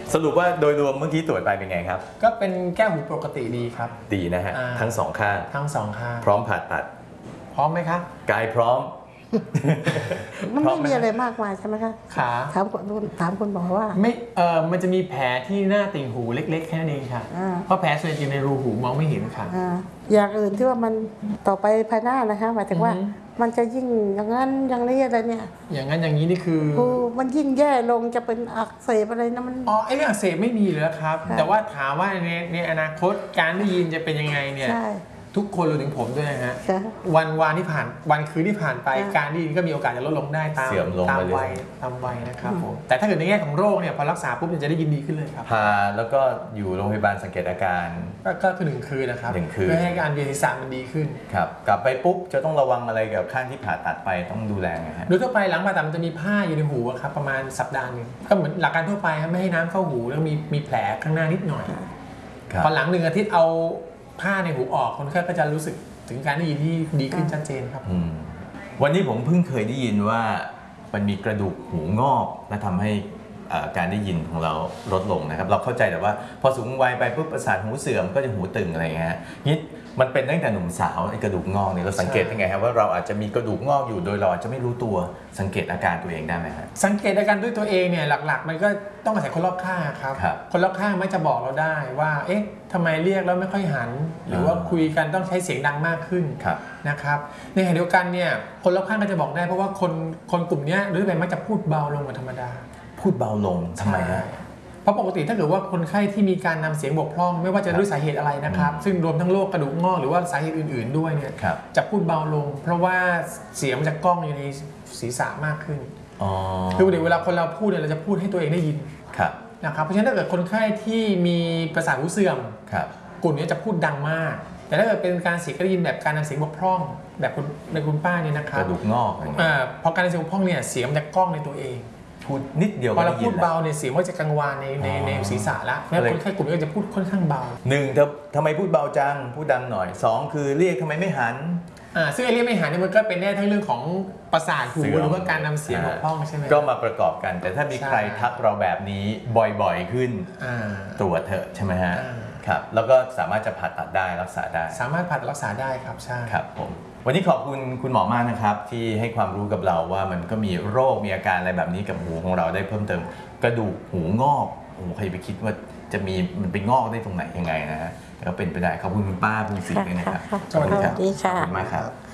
สรุปว่าโดยรวมเมื่อกี้ตรวจไปเป็นไงครับก็เป็นแก้วหูปกติดีครับดีนะฮะทั้งสองข้างทั้งสองข้างพร้อมผ่าตัดพร้อมไหมครับกายพร้อมมันไม่มีอะไรมากมายใช่ไหมคะขาถามคุณบอกว่าไม่มันจะมีแผลที่หน้าติ่งหูเล็กๆแค่นั้นเองค่ะเพราะแผลส่วนใหญ่ในรูหูมองไม่เห็นค่ะอย่างอื่นที่ว่ามันต่อไปภายหน้านะคะหมายถึงว่ามันจะยิ่งอย่างนั้นอย่างนี้อะไรเนี่ยอย่างนั้นอย่างนี้นี่คือมันยิ่งแย่ลงจะเป็นอักเสบอะไรนะมันไอ้เรื่องอักเสบไม่มีเลยครับแต่ว่าถามว่าในอนาคตการได้ยินจะเป็นยังไงเนี่ยทุกคนรวมถึงผมด้วยนะฮะวันที่ผ่านวันคืนที่ผ่านไปการได้ยินก็มีโอกาสจะลดลงได้ตามวัยนะครับผมแต่ถ้าเกิดในแง่ของโรคเนี่ยพอรักษาปุ๊บจะได้ยินดีขึ้นเลยครับพาแล้วก็อยู่โรงพยาบาลสังเกตอาการก็คือ1 คืนนะครับ 1 คืนเพื่อให้การเวียนศีรษะมันดีขึ้นครับกลับไปปุ๊บจะต้องระวังอะไรกับข้างที่ผ่าตัดไปต้องดูแลไงฮะโดยทั่วไปหลังผ่าตัดมันจะมีผ้าอยู่ในหูครับประมาณสัปดาห์นึงก็เหมือนหลักการทั่วไปครับไม่ให้น้ำเข้าหูแล้วมีแผลข้างหน้านิดหน่อยพอหลัง1 อาทิตย์เอาผ้าในหูออกคนไข้ก็จะรู้สึกถึงการได้ยินที่ดีขึ้นชัดเจนครับวันนี้ผมเพิ่งเคยได้ยินว่ามันมีกระดูกหูงอกและทำให้การได้ยินของเราลดลงนะครับเราเข้าใจแต่ว่าพอสูงวัยไปปุ๊บประสาทหูเสื่อมก็จะหูตึงอะไรเงี้ยนี่มันเป็นตั้งแต่หนุ่มสาวไอ้กระดูกงอกเนี่ยเราสังเกตยังไงครับว่าเราอาจจะมีกระดูกงอกอยู่โดยเราอาจจะไม่รู้ตัวสังเกตอาการตัวเองได้ไหมครับสังเกตอาการด้วยตัวเองเนี่ยหลักๆมันก็ต้องอาศัยคนรอบข้างครับคนรอบข้างไม่จะบอกเราได้ว่าเอ๊ะทำไมเรียกแล้วไม่ค่อยหันหรือว่าคุยกันต้องใช้เสียงดังมากขึ้นนะครับในขณะเดียวกันเนี่ยคนรอบข้างก็จะบอกได้เพราะว่าคนกลุ่มนี้โดยไปมักจะพูดเบาลงกว่าธรรมดาพูดเบาลงทำไมฮะเพราะปกติถ้าเกิดว่าคนไข้ที่มีการนำเสียงบกพร่องไม่ว่าจะด้วยสาเหตุอะไรนะครับซึ่งรวมทั้งโรคกระดูกงอกหรือว่าสาเหตุอื่นๆด้วยเนี่ยจะพูดเบาลงเพราะว่าเสียงมันจะก้องอยู่ในศีรษะมากขึ้นคือเวลาคนเราพูดเนี่ยเราจะพูดให้ตัวเองได้ยินนะครับเพราะฉะนั้นถ้าเกิดคนไข้ที่มีประสาทหูเสื่อมกลุ่มนี้จะพูดดังมากแต่ถ้าเกิดเป็นการเสียงได้ยินแบบการนำเสียงบกพร่องแบบคุณป้าเนี่ยนะครับกระดูกงอกพอการนำเสียงบกพร่องเนี่ยเสียงมันจะก้องในตัวเองพูดนิดเดียวพอเราพูดเบาเนี่ยเสียงมันจะกังวานในศีรษะแล้วแม้คนไข้กลุ่มนี้จะพูดค่อนข้างเบา 1ทำไมพูดเบาจังพูดดังหน่อย2คือเรียกทำไมไม่หันซึ่งไอ้เรียกไม่หันเนี่ยมันก็เป็นแน่ทั้งเรื่องของประสาทหูหรือว่าการนำเสียงบกพร่องใช่ไหมก็มาประกอบกันแต่ถ้ามีใครทักเราแบบนี้บ่อยๆขึ้นตรวจเถอะใช่ไหมฮะครับแล้วก็สามารถจะผ่าตัดได้รักษาได้สามารถผ่าตัดรักษาได้ครับใช่ครับผมวันนี้ขอบคุณคุณหมอมากนะครับที่ให้ความรู้กับเราว่ามันก็มีโรคมีอาการอะไรแบบนี้กับหูของเราได้เพิ่มเติมกระดูกหูงอกโอ้ใครไปคิดว่าจะมีมันไปงอกได้ตรงไหนยังไงนะฮะก็เป็นไปได้ขอบคุณคุณป้าภูสิทธิ์ด้วยนะครับสวัสดีค่ะขอบคุณมากครับ